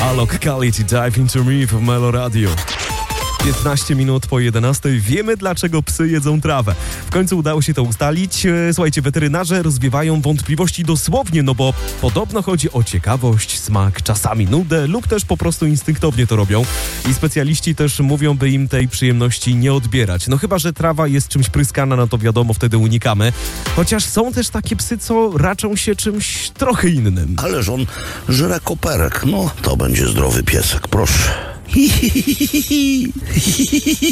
Locality Dive Into Me w Melo Radio. 15 minut po 11. Wiemy, dlaczego psy jedzą trawę. W końcu udało się to ustalić. Słuchajcie, weterynarze rozwiewają wątpliwości dosłownie, no bo podobno chodzi o ciekawość, smak, czasami nudę lub też po prostu instynktownie to robią. I specjaliści też mówią, by im tej przyjemności nie odbierać. No chyba, że trawa jest czymś pryskana, no to wiadomo, wtedy unikamy. Chociaż są też takie psy, co raczą się czymś trochę innym. Ależ on żre koperek. No, to będzie zdrowy piesek, proszę.